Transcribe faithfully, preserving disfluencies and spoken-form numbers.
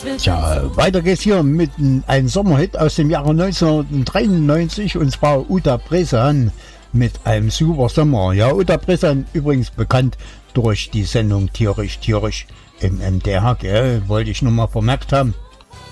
Tja, weiter geht's hier mit einem Sommerhit aus dem Jahre neunzehnhundertdreiundneunzig, und zwar Uta Bresan mit einem super Sommer. Ja, Uta Bresan übrigens bekannt durch die Sendung Tierisch, Tierisch im M D R, gell? Wollte ich nur mal vermerkt haben.